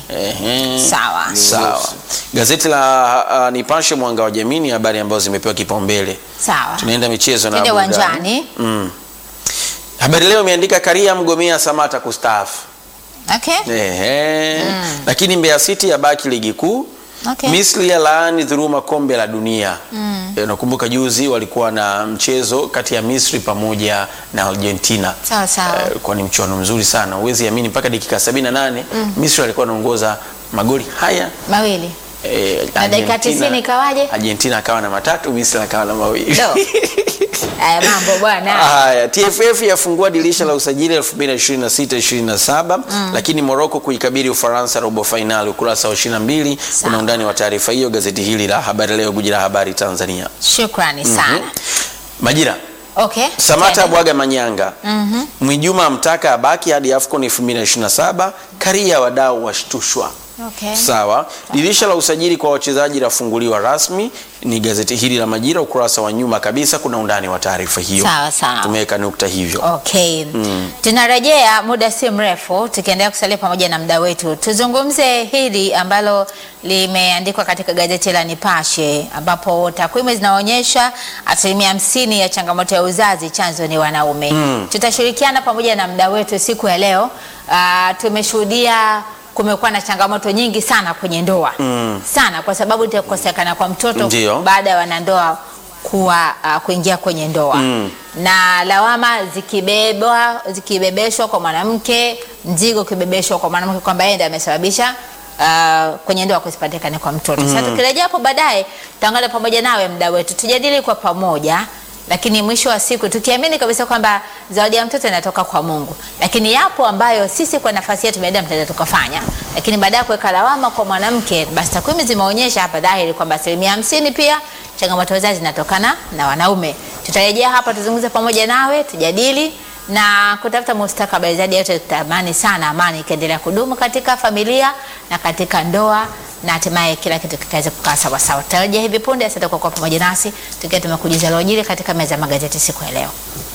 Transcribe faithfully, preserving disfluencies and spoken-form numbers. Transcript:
Ehe. Sawa. Sawa. Gazeti la uh, Nipashe Mwanga wa Jamii ni habari ambazo zimepewa kipaumbele. Sawa. Tunaenda michezo na Twende burudani. uwanjani. Mm. Habari Leo imeandika Karia mgomea Samata kustaafu. Okay. Ehe. Mm. Lakini Mbeya City yabaki ligi kuu. Okay. Misri ya laani dhuluma kombe la dunia. Mm. E, nakumbuka juzi walikuwa na mchezo kati ya Misri pamoja na Argentina. Sawa sawa. E, kwa ni mchuano mzuri sana. Uwezi amini mpaka dakika sabini na nane mm. Misri alikuwa anaongoza magoli haya mawili. E, na dakika tisini ikawaje? Argentina akawa na matatu, Misri akawa na mawili. No. Haya mambo bwana. Haya, T F F yafungua dirisha la usajili elfu mbili na ishirini na sita ishirini na saba, mm. lakini Morocco kuikabili Ufaransa robo finali, ukurasa wa ishirini na mbili. Kuna undani wa taarifa hiyo gazeti hili la Habari Leo, guji la habari Tanzania. Shukrani sana. Mm-hmm. Majira. Okay. Samata bwaga manyanga. Mhm. Mwijuma amtaka abaki hadi AFCON elfu mbili na ishirini na saba, Karia wadau washtushwa. Okay. Sawa. Dirisha la usajili kwa wachezaji lafunguliwa rasmi, ni gazeti hili la Majira, ukurasa wa nyuma kabisa kuna undani wa taarifa hiyo. Sawa sawa. Tumeweka nukta hivyo. Okay. Mm. Tunarejea muda si mrefu tukiendelea kusalia pamoja na mda wetu. Tuzungumze hili ambalo limeandikwa katika gazeti la Nipashe, ambapo takwimu zinaonyesha asilimia hamsini ya changamoto ya uzazi chanzo ni wanaume. Mm. Tutashirikiana pamoja na mda wetu siku ya leo. Uh, tumeshuhudia kumekuwa na changamoto nyingi sana kwenye ndoa. Mm. Sana kwa sababu itakosekana kwa mtoto baada ya wanandoa kuwa uh, kuingia kwenye ndoa. Mm. Na lawama zikibebwa zikibebeshwa kwa mwanamke, mzigo ukibebeshwa kwa mwanamke kwamba yeye ndiye amesababisha uh, kwenye ndoa kusipatikane kwa mtoto. Mm. Sasa tukirejea hapo baadaye tutaangalia pamoja nawe mda wetu, tujadili kwa pamoja, lakini mwisho wa siku tukiamini kabisa kwamba zawadi ya mtoto inatoka kwa Mungu. Lakini yapo ambayo sisi kwa nafasi yetu binadamu tunaweza tukafanya, lakini baada ya kuweka lawama kwa mwanamke, basi takwimu zimeonyesha hapa dhahiri kwamba asilimia hamsini pia changamoto za uzazi zinatokana na wanaume. Tutarejea hapa tuzungumze pamoja nawe, tujadili na kutafuta mustakabali zaidi. Yote tutamani sana amani ikiendelea kudumu katika familia na katika ndoa, na hatimaye kila kitu kikaweza kukaa sawa sawa. Tutarejea hivi punde. Asante kwa kuwa pamoja nasi tukiwa tumekujuza lojili katika meza ya magazeti siku ya leo.